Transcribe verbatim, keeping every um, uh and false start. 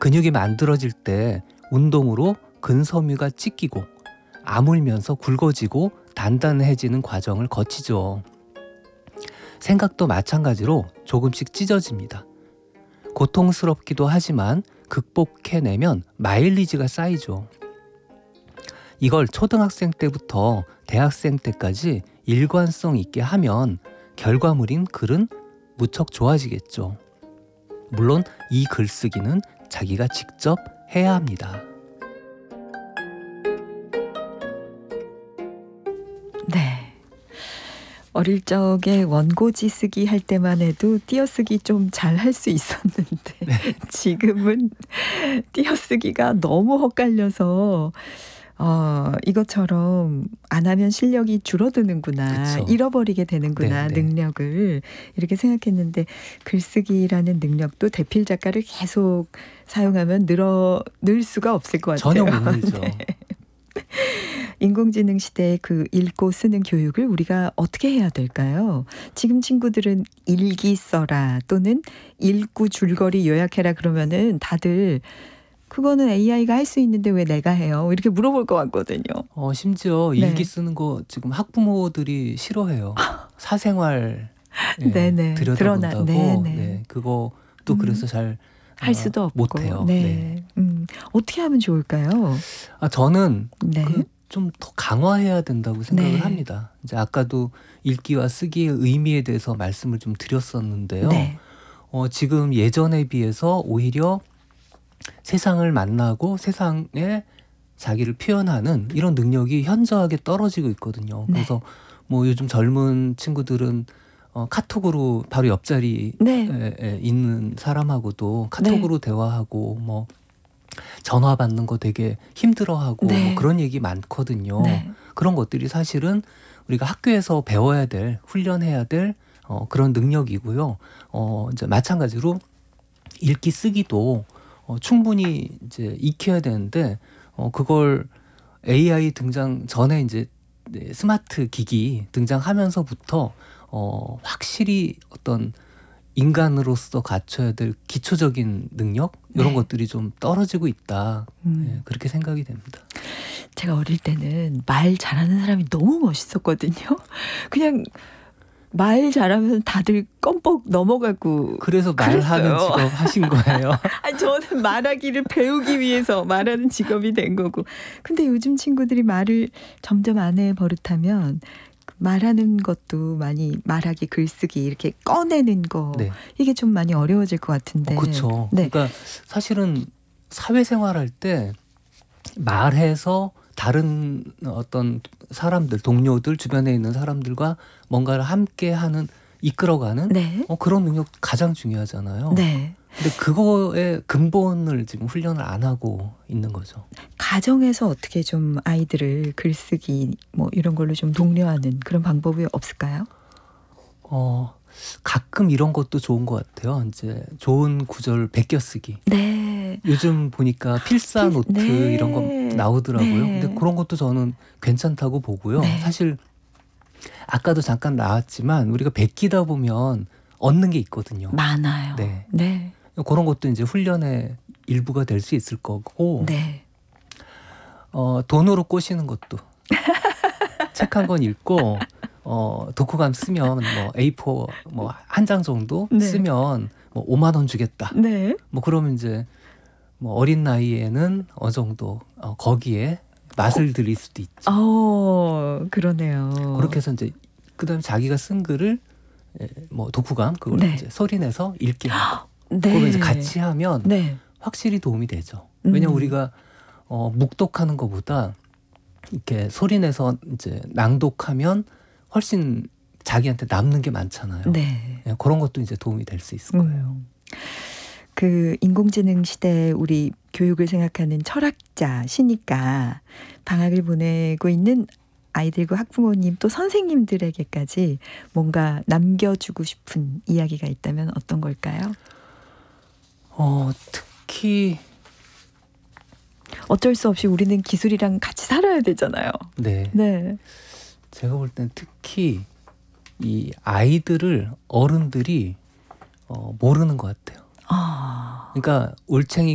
근육이 만들어질 때 운동으로 근섬유가 찢기고 아물면서 굵어지고 단단해지는 과정을 거치죠. 생각도 마찬가지로 조금씩 찢어집니다. 고통스럽기도 하지만 극복해내면 마일리지가 쌓이죠. 이걸 초등학생 때부터 대학생 때까지 일관성 있게 하면 결과물인 글은 무척 좋아지겠죠. 물론 이 글쓰기는 자기가 직접 해야 합니다. 네. 어릴 적에 원고지 쓰기 할 때만 해도 띄어쓰기 좀 잘 할 수 있었는데 네. 지금은 띄어쓰기가 너무 헛갈려서 어, 이것처럼 안 하면 실력이 줄어드는구나, 그쵸. 잃어버리게 되는구나, 네, 네. 능력을 이렇게 생각했는데 글쓰기라는 능력도 대필 작가를 계속 사용하면 늘어 늘 수가 없을 것 같아요. 전혀 못 늘죠. 네. 인공지능 시대의 그 읽고 쓰는 교육을 우리가 어떻게 해야 될까요? 지금 친구들은 일기 써라 또는 읽고 줄거리 요약해라 그러면은 다들 그거는 에이아이가 할 수 있는데 왜 내가 해요? 이렇게 물어볼 것 같거든요. 어, 심지어 네. 일기 쓰는 거 지금 학부모들이 싫어해요. 사생활 예, 네네. 들여다본다고. 드러나- 네네. 네, 그것도 음. 그래서 잘 할 수도 어, 없고. 못해요. 네. 네. 음, 어떻게 하면 좋을까요? 아, 저는 네. 그 좀 더 강화해야 된다고 생각을 네. 합니다. 이제 아까도 읽기와 쓰기의 의미에 대해서 말씀을 좀 드렸었는데요. 네. 어, 지금 예전에 비해서 오히려 세상을 만나고 세상에 자기를 표현하는 이런 능력이 현저하게 떨어지고 있거든요. 네. 그래서 뭐 요즘 젊은 친구들은 어, 카톡으로 바로 옆자리에 네. 에, 있는 사람하고도 카톡으로 대화하고 뭐 전화 받는 거 되게 힘들어하고 네. 뭐 그런 얘기 많거든요. 네. 그런 것들이 사실은 우리가 학교에서 배워야 될, 훈련해야 될 어, 그런 능력이고요. 어, 이제 마찬가지로 읽기 쓰기도 어, 충분히 이제 익혀야 되는데 어, 그걸 에이아이 등장 전에 이제 네, 스마트 기기 등장하면서부터 어, 확실히 어떤 인간으로서 갖춰야 될 기초적인 능력 이런 네. 것들이 좀 떨어지고 있다. 음. 예, 그렇게 생각이 됩니다. 제가 어릴 때는 말 잘하는 사람이 너무 멋있었거든요. 그냥 말 잘하면 다들 껌뻑 넘어가고. 그래서 말하는 그랬어요. 직업 하신 거예요. 아니, 저는 말하기를 배우기 위해서 말하는 직업이 된 거고. 근데 요즘 친구들이 말을 점점 안 해 버릇하면 말하는 것도 많이 말하기, 글쓰기 이렇게 꺼내는 거 네. 이게 좀 많이 어려워질 것 같은데. 어, 그렇죠. 네. 그러니까 사실은 사회생활할 때 말해서 다른 어떤 사람들, 동료들, 주변에 있는 사람들과 뭔가를 함께하는 이끌어가는 네. 어, 그런 능력 가장 중요하잖아요. 네. 근데 그거의 근본을 지금 훈련을 안 하고 있는 거죠. 가정에서 어떻게 좀 아이들을 글쓰기 뭐 이런 걸로 좀 독려하는 그런 방법이 없을까요? 어, 가끔 이런 것도 좋은 것 같아요. 이제 좋은 구절 베껴 쓰기. 네. 요즘 보니까 필사 필- 노트 네. 이런 거 나오더라고요. 네. 근데 그런 것도 저는 괜찮다고 보고요. 네. 사실 아까도 잠깐 나왔지만 우리가 베끼다 보면 얻는 게 있거든요. 많아요. 네. 네. 그런 것도 이제 훈련의 일부가 될 수 있을 거고 네. 어, 돈으로 꼬시는 것도 책 한 권 읽고 어, 독후감 쓰면 뭐 에이포 뭐 한 장 정도 네. 쓰면 뭐 오만 원 주겠다. 네. 뭐 그러면 이제 뭐 어린 나이에는 어느 정도 어, 거기에 맛을 들일 수도 있죠. 어, 그러네요. 그렇게 해서 이제 그다음에 자기가 쓴 글을 예, 뭐 독후감 그걸 네. 이제 소리내서 읽게 하고 네. 그걸 이제 같이 하면 네. 확실히 도움이 되죠. 왜냐면 음. 우리가 어, 묵독하는 것보다 이렇게 소리내서 이제 낭독하면 훨씬 자기한테 남는 게 많잖아요. 네. 예, 그런 것도 이제 도움이 될 수 있을 거예요. 음. 그 인공지능 시대에 우리 교육을 생각하는 철학자, 시니까 방학을 보내고 있는 아이들과 학부모님 또 선생님들에게까지 뭔가 남겨주고 싶은 이야기가 있다면 어떤 걸까요? 어, 특히 어쩔 수 없이 우리는 기술이랑 같이 살아야 되잖아요. 네, 네. 제가 볼 땐 특히 이 아이들을 어른들이 어, 모르는 것 같아요. 아. 그러니까 올챙이